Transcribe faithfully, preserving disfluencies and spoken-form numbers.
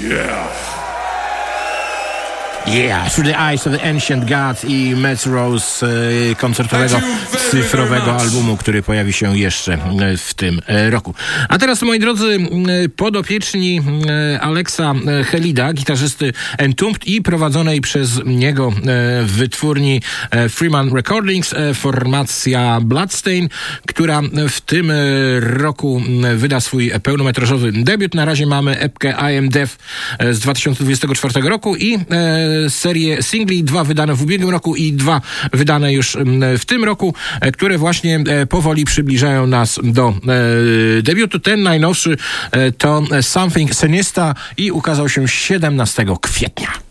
Yeah, Through the Eyes of the Ancient Gods i Metz Rose e, koncertowego cyfrowego albumu, który pojawi się jeszcze w tym roku. A teraz, moi drodzy, podopieczni Alexa Helida, gitarzysty Entombed i prowadzonej przez niego w wytwórni Freeman Recordings formacja Bloodstain, która w tym roku wyda swój pełnometrażowy debiut. Na razie mamy epkę I Am Deaf z dwa tysiące dwudziestego czwartego roku i serię singli, dwa wydane w ubiegłym roku i dwa wydane już w tym roku, które właśnie powoli przybliżają nas do debiutu. Ten najnowszy to Something Sinister i ukazał się siedemnastego kwietnia.